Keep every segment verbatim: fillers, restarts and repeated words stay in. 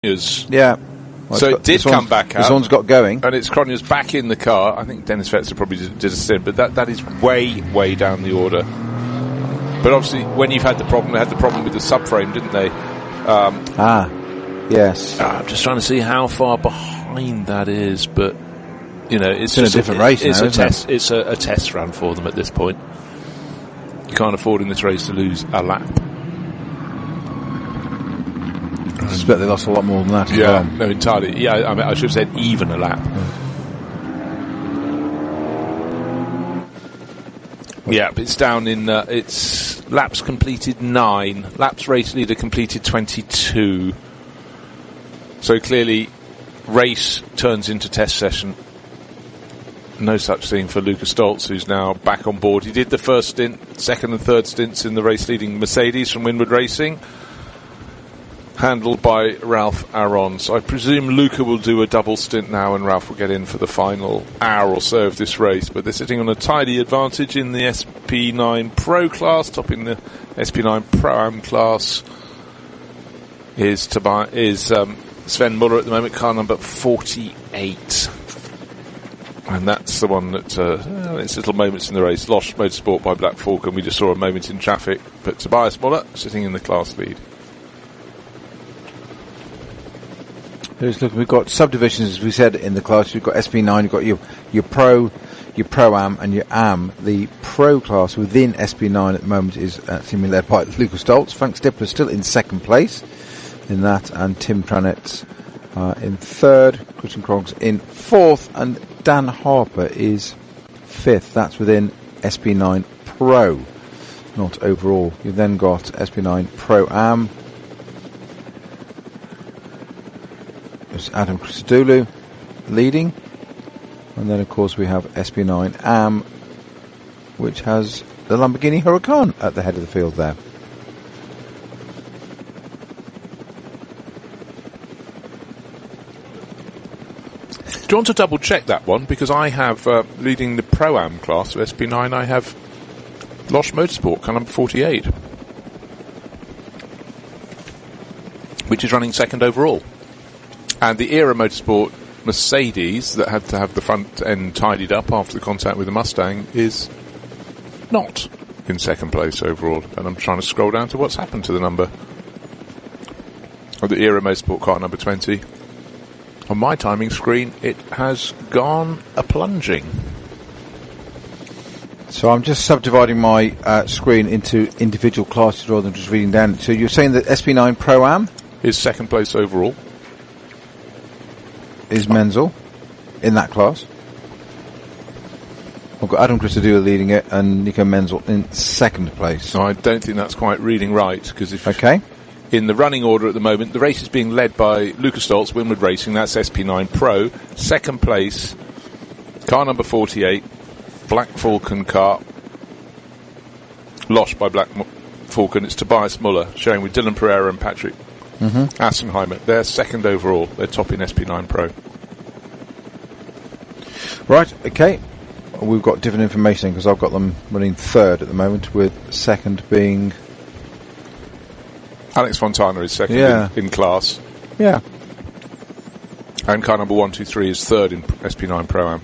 Cronjes. Yeah. Well, so got, it did come back out. This one's got going. And it's Cronjes back in the car. I think Dennis Fetzer probably did, did a stint, but that, that is way, way down the order. But obviously, when you've had the problem, they had the problem with the subframe, didn't they? Um, ah, yes. Uh, I'm just trying to see how far behind that is, but, you know, it's, it's in just a different a, race it's now, a isn't test, it? It's a, a test run for them at this point. You can't afford in this race to lose a lap. I suspect they lost a lot more than that as yeah, well. no, entirely. Yeah, I mean, I should have said even a lap. Mm. Yeah, it's down in, uh, it's laps completed nine. Laps race leader completed twenty-two. So clearly, race turns into test session. No such thing for Lucas Stoltz, who's now back on board. He did the first stint, second and third stints in the race-leading Mercedes from Windward Racing, handled by Ralph Aron. So I presume Luca will do a double stint now and Ralph will get in for the final hour or so of this race. But they're sitting on a tidy advantage in the S P nine Pro class. Topping the S P nine Pro-Am class is, Tobi- is um, Sven Muller at the moment, car number forty-eight. And that's the one that, uh, well, it's little moments in the race. Lost Motorsport by Black Falcon. We just saw a moment in traffic. But Tobias Muller sitting in the class lead. Here's look, we've got subdivisions, as we said, in the class. You've got S P nine, you've got your, your Pro, your Pro-Am, and your Am. The Pro class within S P nine at the moment is uh, seemingly led by Lucas Stoltz. Frank Stippler still in second place in that, and Tim Tranett uh, in third. Christian Krogs in fourth, and Dan Harper is fifth. That's within S P nine Pro, not overall. You've then got S P nine Pro-Am. There's Adam Christodoulou leading. And then, of course, we have S P nine Am, which has the Lamborghini Huracan at the head of the field there. Do you want to double check that one? Because I have, uh, leading the Pro-Am class of S P nine, I have Losch Motorsport, car number forty-eight, which is running second overall. And the Era Motorsport Mercedes, that had to have the front end tidied up after the contact with the Mustang, is not in second place overall. And I'm trying to scroll down to what's happened to the number of the Era Motorsport car number twenty. On my timing screen, it has gone a-plunging. So I'm just subdividing my uh, screen into individual classes rather than just reading down. So you're saying that S P nine Pro-Am is second place overall. Is Menzel in that class? I've got Adam Christodoulou leading it and Nico Menzel in second place. No, I don't think that's quite reading right, because if okay. In the running order at the moment, the race is being led by Lucas Stoltz, Windward Racing, that's S P nine Pro. Second place, car number forty-eight, Black Falcon car, Losch by Black Falcon. It's Tobias Muller, showing with Dylan Pereira and Patrick mm-hmm. Assenheimer. They're second overall. They're top in S P nine Pro. Right, okay. We've got different information because I've got them running third at the moment, with second being... Alex Fontana is second yeah. in, in class. Yeah. And car number one two three is third in S P nine Pro-Am.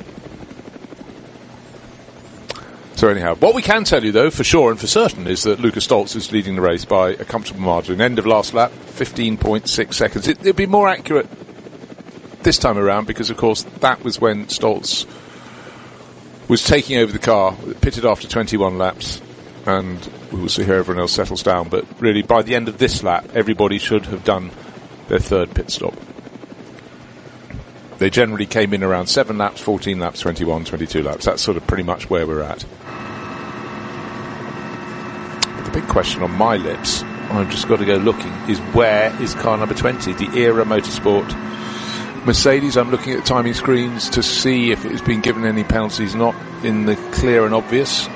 So anyhow, what we can tell you, though, for sure and for certain, is that Lucas Stoltz is leading the race by a comfortable margin. End of last lap, fifteen point six seconds. It, it'll be more accurate this time around because, of course, that was when Stoltz was taking over the car, pitted after twenty-one laps, and we will see how everyone else settles down. But really, by the end of this lap, everybody should have done their third pit stop. They generally came in around seven laps, fourteen laps, twenty-one, twenty-two laps. That's sort of pretty much where we're at. But the big question on my lips, I've just got to go looking, is where is car number twenty, the Era Motorsport Mercedes? I'm looking at the timing screens to see if it has been given any penalties, not in the clear and obvious.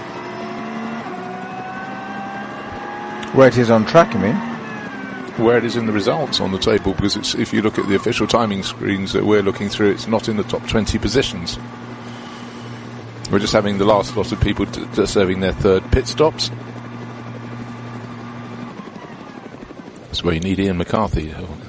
Where it is on track, you mean? Where it is in the results on the table, because it's, if you look at the official timing screens that we're looking through, it's not in the top twenty positions. We're just having the last lot of people t- t- serving their third pit stops. That's where you need Ian McCarthy.